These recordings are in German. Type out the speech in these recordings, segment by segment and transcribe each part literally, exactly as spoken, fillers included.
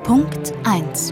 Punkt eins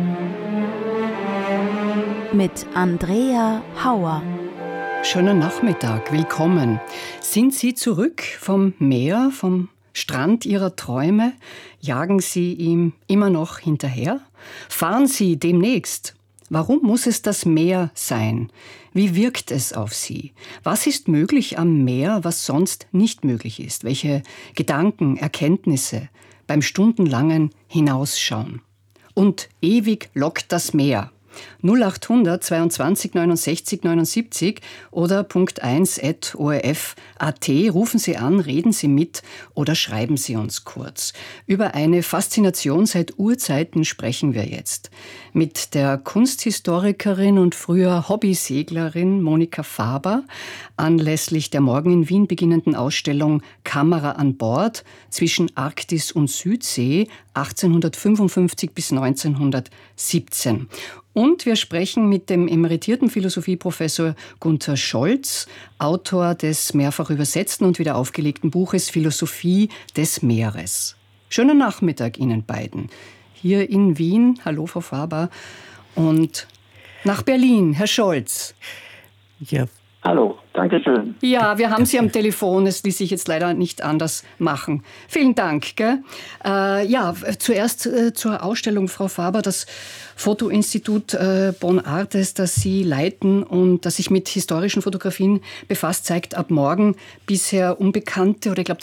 mit Andrea Hauer. Schönen Nachmittag, willkommen. Sind Sie zurück vom Meer, vom Strand Ihrer Träume? Jagen Sie ihm immer noch hinterher? Fahren Sie demnächst? Warum muss es das Meer sein? Wie wirkt es auf Sie? Was ist möglich am Meer, was sonst nicht möglich ist? Welche Gedanken, Erkenntnisse beim stundenlangen Hinausschauen? Und ewig lockt das Meer. null achthundert zweiundzwanzig neunundsechzig neunundsiebzig oder Punkt eins at o r f punkt a t. Rufen Sie an, reden Sie mit oder schreiben Sie uns kurz. Über eine Faszination seit Urzeiten sprechen wir jetzt. Mit der Kunsthistorikerin und früher Hobbyseglerin Monika Faber anlässlich der morgen in Wien beginnenden Ausstellung Kamera an Bord zwischen Arktis und Südsee achtzehnhundertfünfundfünfzig bis neunzehnhundertsiebzehn. Und wir sprechen mit dem emeritierten Philosophieprofessor Gunther Scholz, Autor des mehrfach übersetzten und wieder aufgelegten Buches Philosophie des Meeres. Schönen Nachmittag Ihnen beiden. Hier in Wien, hallo Frau Faber, und nach Berlin, Herr Scholz. Ja. Hallo, danke schön. Ja, wir haben Sie am Telefon, es ließ sich jetzt leider nicht anders machen. Vielen Dank. Gell? Äh, ja, zuerst äh, zur Ausstellung, Frau Faber, das Fotoinstitut äh, Bonn Artes, das Sie leiten und das sich mit historischen Fotografien befasst, zeigt ab morgen bisher unbekannte oder ich glaube